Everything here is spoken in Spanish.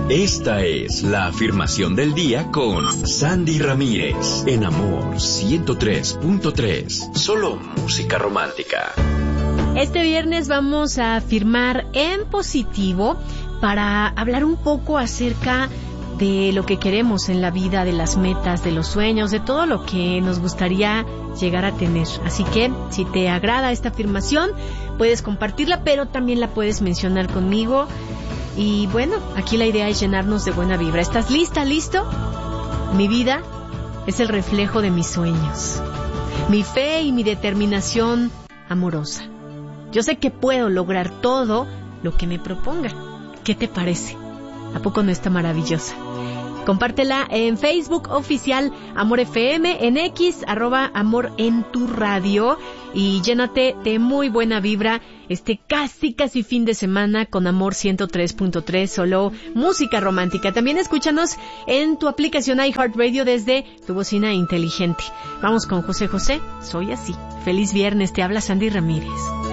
Esta es la afirmación del día con Sandy Ramírez, en Amor 103.3. Solo música romántica. Este viernes vamos a afirmar en positivo para hablar un poco acerca de lo que queremos en la vida, de las metas, de los sueños, de todo lo que nos gustaría llegar a tener. Así que, si te agrada esta afirmación, puedes compartirla, pero también la puedes mencionar conmigo. Y bueno, aquí la idea es llenarnos de buena vibra. ¿Estás lista, listo? Mi vida es el reflejo de mis sueños, mi fe y mi determinación amorosa. Yo sé que puedo lograr todo lo que me proponga. ¿Qué te parece? ¿A poco no está maravillosa? Compártela en Facebook oficial Amor FM, en X, @Amor en tu radio, y llénate de muy buena vibra este casi fin de semana con Amor 103.3, solo música romántica. También escúchanos en tu aplicación iHeartRadio desde tu bocina inteligente. Vamos con José José, Soy Así. Feliz viernes, te habla Sandy Ramírez.